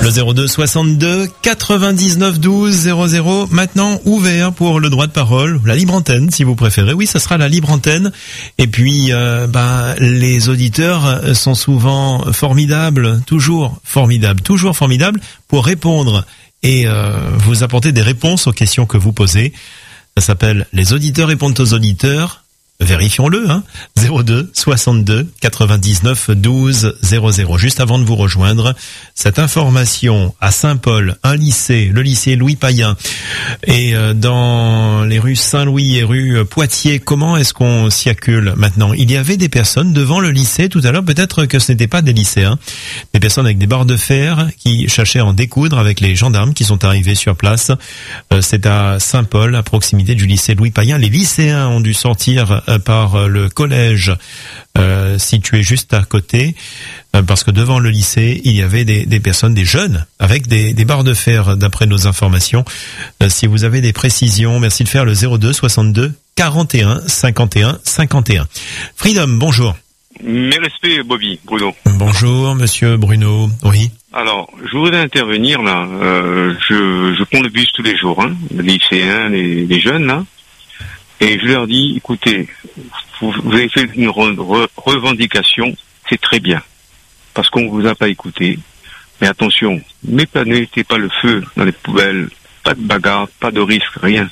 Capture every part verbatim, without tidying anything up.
Le zéro deux soixante-deux quatre-vingt-dix-neuf douze zéro zéro, maintenant ouvert pour le droit de parole, la libre antenne si vous préférez. Oui, ça sera la libre antenne. Et puis, euh, ben, les auditeurs sont souvent formidables, toujours formidables, toujours formidables pour répondre et euh, vous apporter des réponses aux questions que vous posez. Ça s'appelle Les auditeurs répondent aux auditeurs. Vérifions-le, hein. zéro deux soixante-deux quatre-vingt-dix-neuf douze zéro zéro. Juste avant de vous rejoindre, cette information à Saint-Paul, un lycée, le lycée Louis Payen, et euh, dans les rues Saint-Louis et rue Poitiers, comment est-ce qu'on s'y accule maintenant? Il y avait des personnes devant le lycée tout à l'heure, peut-être que ce n'était pas des lycéens, des personnes avec des barres de fer qui cherchaient à en découdre avec les gendarmes qui sont arrivés sur place. Euh, c'est à Saint-Paul, à proximité du lycée Louis Payen. Les lycéens ont dû sortir par le collège euh, situé juste à côté, euh, parce que devant le lycée, il y avait des, des personnes, des jeunes, avec des, des barres de fer, d'après nos informations. Euh, si vous avez des précisions, merci de faire le zéro deux soixante-deux quarante et un cinquante et un cinquante et un. Freedom, bonjour. Mes respects, Bobby, Bruno. Bonjour, monsieur Bruno. Oui. Alors, je voudrais intervenir là. Euh, je, je prends le bus tous les jours, hein, les lycéens, les, les jeunes là. Et je leur dis, écoutez, vous, vous avez fait une re, re, revendication, c'est très bien, parce qu'on vous a pas écouté. Mais attention, ne mettez pas le feu dans les poubelles, pas de bagarre, pas de risque, rien.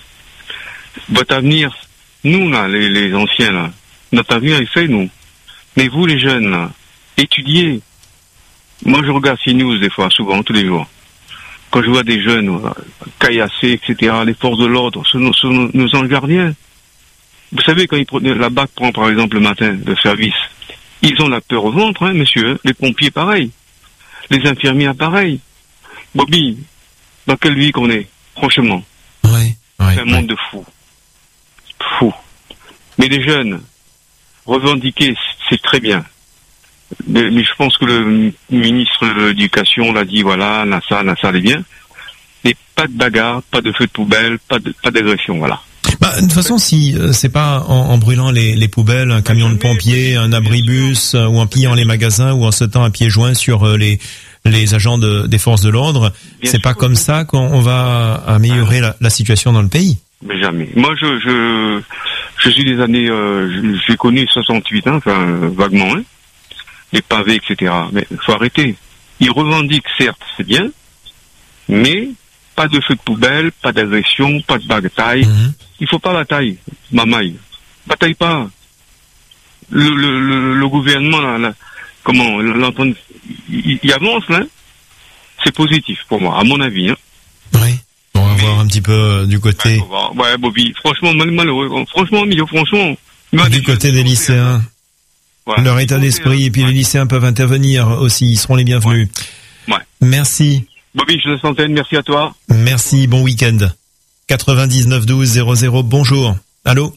Votre avenir, nous là, les, les anciens là, notre avenir est fait, nous. Mais vous les jeunes là, étudiez. Moi je regarde CNews des fois, souvent, tous les jours. Quand je vois des jeunes caillassés, et cetera, les forces de l'ordre, ce sont nos, nos, nos anges gardiens. Vous savez, quand ils prennent, la B A C prend par exemple le matin de service, ils ont la peur au ventre, hein, monsieur. Les pompiers, pareil. Les infirmiers, pareil. Bobby, dans quelle vie qu'on est, franchement. Oui, oui, c'est un oui. monde de fous. Fou. Mais les jeunes, revendiquer, c'est très bien. Mais, mais je pense que le ministre de l'Éducation l'a dit, voilà, là ça, là ça allait bien. Mais pas de bagarre, pas de feu de poubelle, pas de, pas d'agression, voilà. Bah, de toute façon, si euh, c'est pas en, en brûlant les, les poubelles, un camion de pompiers, un abribus, euh, ou en pillant les magasins, ou en sautant à pieds joints sur euh, les les agents de, des forces de l'ordre, Bien c'est sûr, pas comme ça qu'on va améliorer la, la situation dans le pays. Mais jamais. Moi, je je je suis des années, euh, je- j'ai connu soixante-huit ans, enfin euh, vaguement, hein, les pavés, et cetera. Mais faut arrêter. Ils revendiquent, certes, c'est bien, mais pas de feu de poubelle, pas d'agression, pas de bataille. Mhm. Il faut pas bataille, mamaille. Bataille pas. Le, le, le, le gouvernement, là, là, comment, l'entendre, il, il avance, là. C'est positif pour moi, à mon avis. Hein. Oui. On va Mais- voir un petit peu euh, du côté Ouais, on va- ouais, Bobby, franchement, mal- malheureux. Franchement, milieu, franchement. du côté des lycéens, Voilà. leur état d'esprit, et puis les lycéens peuvent intervenir aussi, ils seront les bienvenus. Ouais. Merci. Bobby, je laisse l'antenne, merci à toi. Merci, bon week-end. quatre-vingt-dix-neuf douze zéro zéro, bonjour. Allô?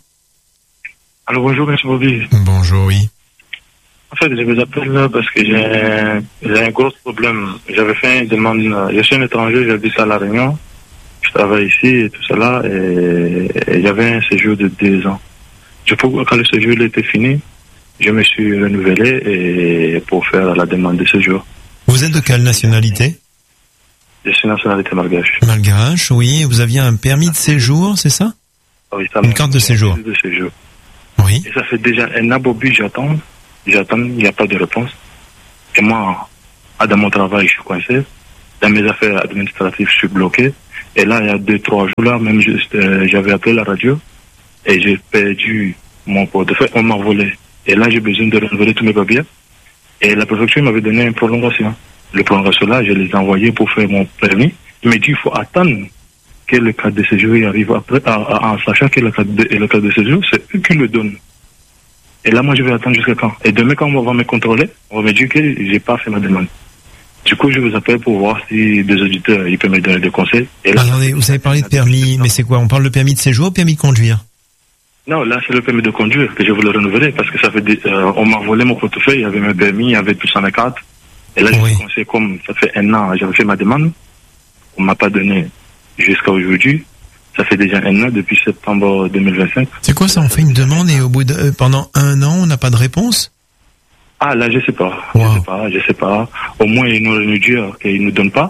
Alors bonjour monsieur Bobby. Bonjour, oui. En fait, je vous appelle là parce que j'ai j'ai un gros problème. J'avais fait une demande, je suis un étranger, j'habite à La Réunion, je travaille ici et tout cela, et, et j'avais un séjour de deux ans. Du coup, quand le séjour il était fini, je me suis renouvelé et pour faire la demande de séjour. Vous êtes de quelle nationalité? Je suis nationalité malgache. Malgache, oui. Vous aviez un permis de séjour, c'est ça? Ah oui, ça Une m'a- carte de séjour. de séjour. Oui. Et ça fait déjà un an, Bobby, j'attends. J'attends, il n'y a pas de réponse. Et moi, ah, dans mon travail, je suis coincé. Dans mes affaires administratives, je suis bloqué. Et là, il y a deux, trois jours, là, même juste, euh, j'avais appelé la radio et j'ai perdu mon portefeuille. On m'a volé. Et là, j'ai besoin de renouveler tous mes papiers. Et la préfecture m'avait donné une prolongation. Le prolongation là, je les ai envoyés pour faire mon permis. Il m'a dit il faut attendre que le cadre de séjour il arrive après, en, en- en sachant que le cadre de, et le cadre de séjour, c'est eux qui le donnent. Et là, moi, je vais attendre jusqu'à quand? Et demain, quand on va me contrôler, on va me dire que j'ai pas fait ma demande. Du coup, je vous appelle pour voir si des auditeurs, ils peuvent me donner des conseils. Et là, Attendez, vous avez parlé de permis, mais c'est quoi? On parle de permis de séjour ou permis de conduire? non, là, c'est le permis de conduire que je voulais renouveler parce que ça fait des, euh, on m'a volé mon portefeuille, il y avait mes permis, il y avait tout ça, mes cartes. Et là, Oui. je conseille comme ça fait un an, j'avais fait ma demande. On m'a pas donné jusqu'à aujourd'hui. Ça fait déjà un an, depuis septembre deux mille vingt-cinq. C'est quoi ça? On fait une demande et au bout de, euh, pendant un an, on n'a pas de réponse? Ah, là, je sais pas. Wow. Je sais pas, je sais pas. Au moins, ils nous nous dire qu'ils nous donnent pas.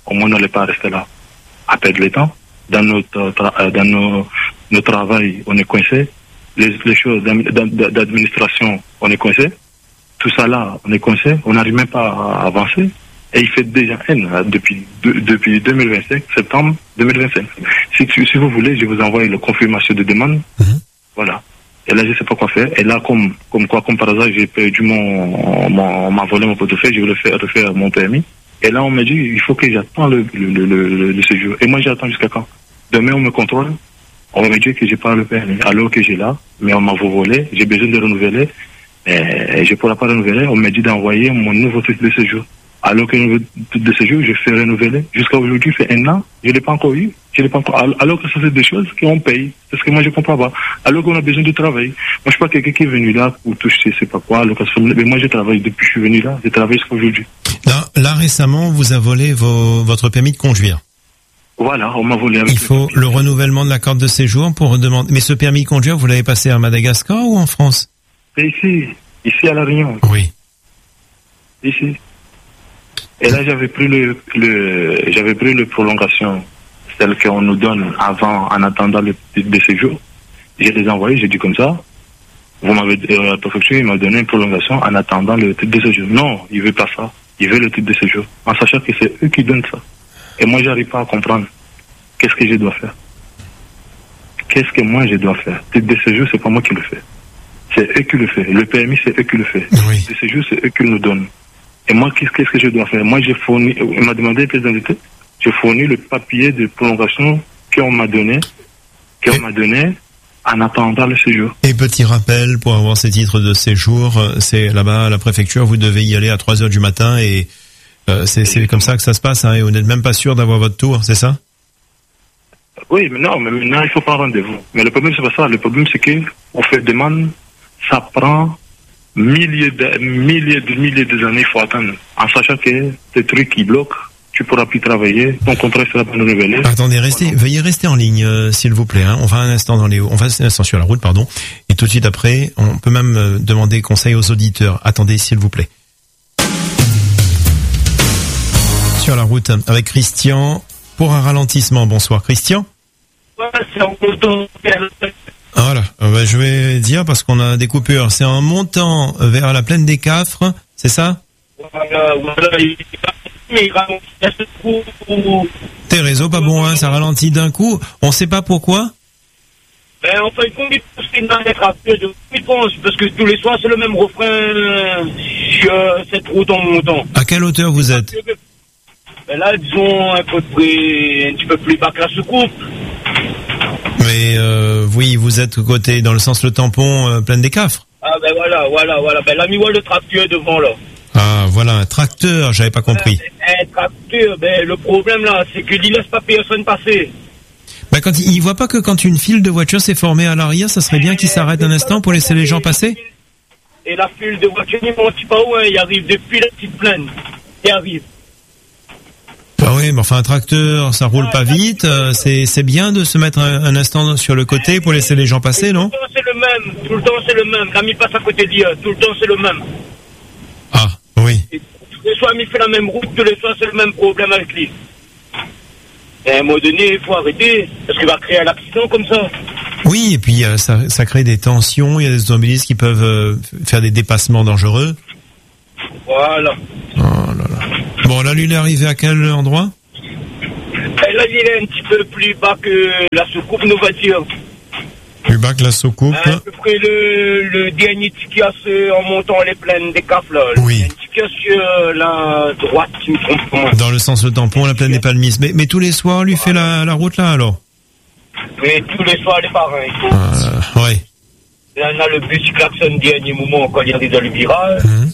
Au moins, on n'allait pas rester là à perdre le temps. Dans notre, tra- dans nos, nos travail, on est coincé. Les, les choses d'administration, on est coincé. Tout ça là, on est coincé. On n'arrive même pas à avancer. Et il fait déjà haine depuis, de, depuis deux mille vingt-cinq, septembre deux mille vingt-cinq. Si, si vous voulez, je vous envoie la confirmation de demande. Mmh. Voilà. Et là, je ne sais pas quoi faire. Et là, comme, comme quoi, comme par hasard, j'ai perdu mon, mon, on m'a volé mon portefeuille, je voulais faire, refaire mon permis. Et là, on m'a dit, il faut que j'attends le, le, le, le, le séjour. Et moi, j'attends jusqu'à quand? Demain, on me contrôle. On m'a dit que j'ai pas le permis. Alors que j'ai là, mais on m'a volé. J'ai besoin de renouveler. Et je ne pourrai pas renouveler. On m'a dit d'envoyer mon nouveau titre de séjour. Alors que le nouveau titre de séjour, je fais renouveler. Jusqu'à aujourd'hui, ça fait un an. Je ne l'ai pas encore eu. Je l'ai pas encore. Alors que ça, c'est des choses qu'on paye. Parce que moi, je ne comprends pas. Alors qu'on a besoin de travail. Moi, je ne suis pas quelqu'un qui est venu là pour toucher, je ne sais pas quoi. Mais moi, je travaille depuis que je suis venu là. J'ai travaillé jusqu'à aujourd'hui. Là, là, récemment, on vous a volé vos, votre permis de conduire. Voilà, on m'a volé avec Il faut le renouvellement de la carte de séjour pour demander. Mais ce permis de conduire, vous l'avez passé à Madagascar ou en France? C'est ici. Ici à La Réunion. Oui. Ici. Et là, j'avais pris le, le, j'avais pris le prolongation, celle qu'on nous donne avant, en attendant le titre de séjour. J'ai les envoyés, j'ai dit comme ça. Vous m'avez, euh, la préfecture, il m'a donné une prolongation en attendant le titre de séjour. Non, il veut pas ça. Il veut le titre de séjour. En sachant que c'est eux qui donnent ça. Et moi, j'arrive pas à comprendre. Qu'est-ce que je dois faire? Qu'est-ce que moi, je dois faire? Le titre de séjour, c'est pas moi qui le fais. C'est eux qui le font. Le permis, c'est eux qui le font. Oui. Le séjour, c'est eux qui nous donnent. Et moi, qu'est-ce que je dois faire? Moi, j'ai fourni, il m'a demandé pièce d'identité. J'ai fourni le papier de prolongation qu'on m'a donné, qu'on et... m'a donné en attendant le séjour. Et petit rappel, pour avoir ces titres de séjour, c'est là-bas à la préfecture, vous devez y aller à trois heures du matin et euh, c'est, c'est comme ça que ça se passe, hein, et vous n'êtes même pas sûr d'avoir votre tour, c'est ça? Oui, mais non, mais maintenant, il faut prendre rendez-vous. Mais le problème, c'est pas ça. Le problème, c'est que on fait demande, ça prend milliers de milliers de milliers d'années, il faut attendre. En sachant que des trucs qui bloquent, tu pourras plus travailler, ton contrat sera pas renouvelé. Attendez, restez, voilà. Veuillez rester en ligne, euh, s'il vous plaît. Hein. On va un instant dans les, on va un instant sur la route, pardon. Et tout de suite après, on peut même euh, demander conseil aux auditeurs. Attendez, s'il vous plaît. Sur la route avec Christian pour un ralentissement. Bonsoir, Christian. Voilà, ben, je vais dire parce qu'on a des coupures. C'est en montant vers la plaine des Cafres, c'est ça? Voilà, voilà. Tes réseaux pas bon, hein, ça ralentit d'un coup. On sait pas pourquoi. Ben, enfin, il parce que tous les soirs c'est le même refrain sur cette route en montant. À quelle hauteur vous êtes? Ben là, disons un peu près, un petit peu plus bas que la soucoupe. Mais euh, oui, vous êtes côté dans le sens le tampon euh, plaine des Cafres. Ah ben voilà, voilà, voilà. Ben là, mi voit le tracteur devant là. Ah voilà, un tracteur, j'avais pas compris. Ben, un tracteur, ben le problème là, c'est qu'il laisse pas personne passer. Ben quand il, il voit pas que quand une file de voitures s'est formée à l'arrière, ça serait bien qu'il s'arrête un instant pour laisser les gens passer. Et la file de voitures, il monte pas où, hein, il arrive depuis la petite plaine. Il arrive. Ah oui, mais enfin un tracteur, ça roule pas vite. Euh, c'est c'est bien de se mettre un, un instant sur le côté pour laisser les gens passer, non? Tout le temps c'est le même. Tout le temps c'est le même. Quand il passe à côté d'hier, tout le temps c'est le même. Ah oui. Et tous les soirs il fait la même route, tous les soirs c'est le même problème avec lui. Et à un moment donné, il faut arrêter parce qu'il va créer un accident comme ça. Oui, et puis euh, ça ça crée des tensions. Il y a des automobilistes qui peuvent euh, faire des dépassements dangereux. Voilà. Oh là là. Bon, là, lui, il est arrivé à quel endroit? Et là, il est un petit peu plus bas que la soucoupe, nous va dire. Plus bas que la soucoupe? À peu près le, le dernier ticket en montant les plaines des Cafres, là. Oui. Un ticket sur la droite, si je me trompe pas. Dans le sens le tampon, la plaine des Palmises. Mais, mais tous les soirs, lui fait la, la route, là, alors? Oui, tous les soirs, les pareils. Euh, ouais. Là, on a le bus qui klaxonne dernier moment quand il arrive dans le virage. Mmh.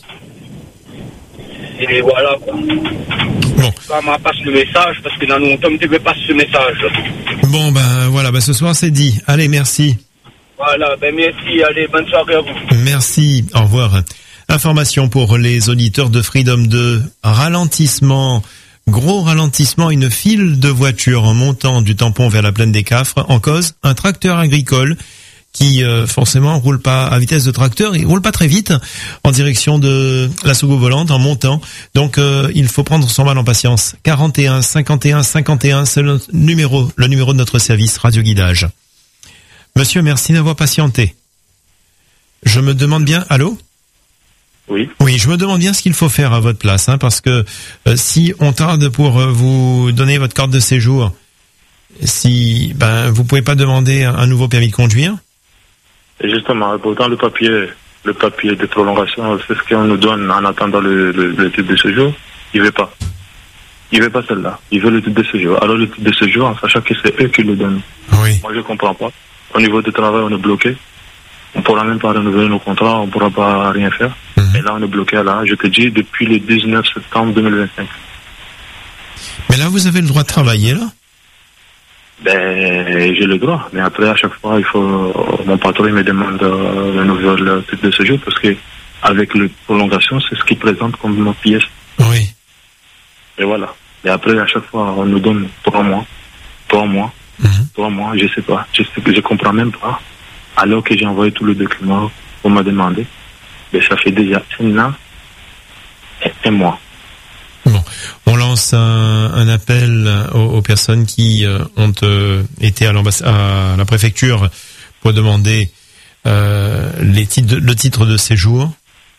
Et voilà, quoi. Bon. Ça m'a passe le message, parce que dans longtemps, je ne passe ce message. Bon, ben, voilà, ben, ce soir, c'est dit. Allez, merci. Voilà, ben, merci. Allez, bonne soirée à vous. Merci. Au revoir. Information pour les auditeurs de Freedom deux. Ralentissement. Gros ralentissement, une file de voitures en montant du tampon vers la plaine des Cafres. En cause, un tracteur agricole qui euh, forcément roule pas à vitesse de tracteur, il roule pas très vite en direction de la soucoupe volante en montant. Donc euh, il faut prendre son mal en patience. quarante et un cinquante et un cinquante et un, c'est le numéro, le numéro de notre service Radio Guidage. Monsieur, merci d'avoir patienté. Je me demande bien, allô? Oui. Oui, je me demande bien ce qu'il faut faire à votre place, hein, parce que euh, si on tarde pour euh, vous donner votre carte de séjour, si ben vous pouvez pas demander un nouveau permis de conduire. Et justement, pourtant le papier, le papier de prolongation, c'est ce qu'on nous donne en attendant le, le, le titre de séjour. Il veut pas. Il veut pas celle-là. Il veut le titre de séjour. Alors le titre de séjour, en sachant que c'est eux qui le donnent. Oui. Moi je comprends pas. Au niveau du travail, on est bloqué. On pourra même pas renouveler nos contrats, on pourra pas rien faire. Mmh. Et là, on est bloqué là. Je te dis, depuis le dix-neuf septembre deux mille vingt-cinq. Mais là, vous avez le droit de travailler, là? Ben, j'ai le droit. Mais après, à chaque fois, il faut, mon patron, il me demande euh, le nouvel titre de séjour parce que, avec la prolongation, c'est ce qu'il présente comme nos pièces. Oui. Et voilà. Et après, à chaque fois, on nous donne trois mois. Trois mois. Mmh. Trois mois, je sais pas. Je sais que je comprends même pas. Alors que j'ai envoyé tous les documents qu'on m'a demandé, ben ça fait déjà un an et un mois. Bon, on lance un, un appel aux, aux personnes qui euh, ont euh, été à, à la préfecture pour demander euh, les titres de, le titre de séjour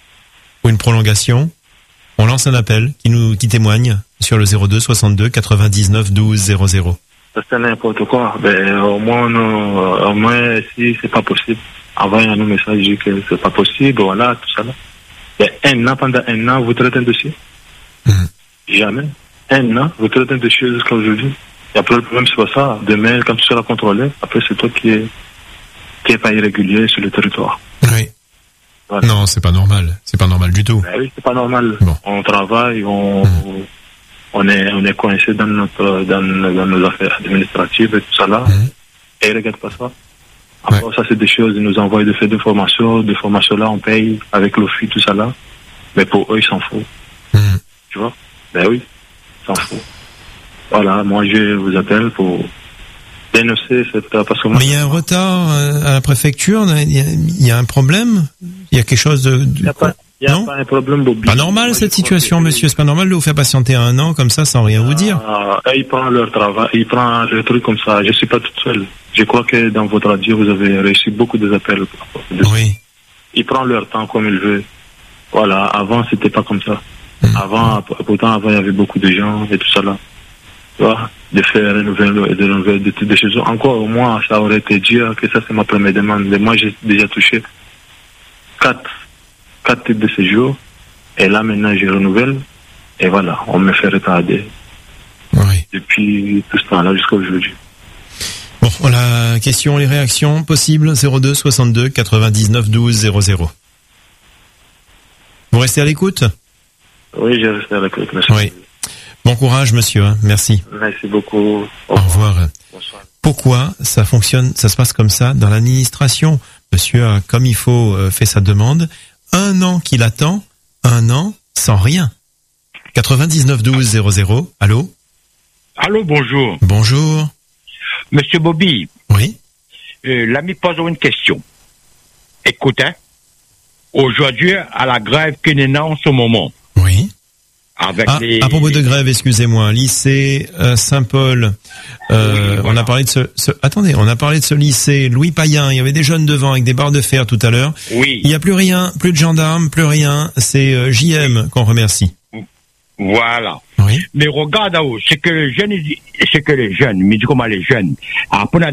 ou une prolongation. On lance un appel qui nous qui témoigne sur le zéro deux soixante-deux quatre-vingt-dix-neuf douze zéro zéro. C'est n'importe quoi. Ben, au moins, nous, au moins, si c'est pas possible, envoyez un message dit que c'est pas possible, voilà, tout ça là. Ben, un an, pendant un an, vous traitez un dossier? Mmh. Jamais. Un an, vous traitez un dossier jusqu'à aujourd'hui. Et après, le problème, c'est pas ça. Demain, quand tu seras contrôlé, après, c'est toi qui est, qui est pas irrégulier sur le territoire. Oui. Voilà. Non, c'est pas normal. C'est pas normal du tout. Ben oui, c'est pas normal. Bon. On travaille, on, mmh. On est, on est coincé dans notre, dans, dans nos affaires administratives et tout ça là. Mmh. Et ils ne regardent pas ça. Après, ouais. Ça, c'est des choses, ils nous envoient des faits de formation, des formations là, on paye avec l'O F I, tout ça là. Mais pour eux, ils s'en foutent. Mmh. Tu vois? Ben oui, ils s'en foutent. Voilà, moi, je vous appelle pour dénoncer cette, parce que moi, mais il y a un retard à la préfecture, il y a, il y a un problème? Il y a quelque chose de, de... Il y a pas... Il n'y a non pas un problème, Bobby. Pas normal, cette situation, monsieur. C'est pas normal de vous faire patienter un an comme ça sans rien vous dire. Ah, ils prennent leur travail, ils prennent le truc comme ça. Je suis pas toute seule. Je crois que dans votre radio, vous avez reçu beaucoup des appels. Oui. Ils prennent leur temps comme ils veulent. Voilà. Avant, c'était pas comme ça. Mmh. Avant, pourtant, avant, il y avait beaucoup de gens et tout ça là. Tu vois, de faire renouveler, de renouveler des trucs de chez eux. Encore, au moins, ça aurait été dire que ça, c'est ma première demande. Mais moi, j'ai déjà touché quatre. quatre titres de séjour, et là maintenant je renouvelle, et voilà, on me fait retarder. Oui. Depuis tout ce temps-là jusqu'à aujourd'hui. Bon, la question, les réactions possibles, zéro deux soixante-deux quatre-vingt-dix-neuf douze zéro zéro. Vous restez à l'écoute? Oui, je reste à l'écoute, merci. Oui. Bon courage, monsieur, hein. Merci. Merci beaucoup. Au, Au revoir. revoir. Bonsoir. Pourquoi ça fonctionne, ça se passe comme ça dans l'administration? Monsieur a, comme il faut, euh, fait sa demande. Un an qu'il attend, un an sans rien. quatre-vingt-dix-neuf douze zéro zéro. Allô? Allô, bonjour. Bonjour. Monsieur Bobby. Oui. Euh, l'ami pose une question. Écoute, hein. Aujourd'hui, à la grève qui est née en ce moment. Oui. Avec ah, les... À propos de grève, excusez-moi, lycée euh, Saint-Paul. Euh, oui, voilà. On a parlé de ce, ce. Attendez, on a parlé de ce lycée Louis Payen. Il y avait des jeunes devant avec des barres de fer tout à l'heure. Oui. Il n'y a plus rien, plus de gendarmes, plus rien. C'est euh, J M oui. qu'on remercie. Voilà. Oui. Mais regarde, c'est que les jeunes, c'est que les jeunes, mais comment les jeunes. Après,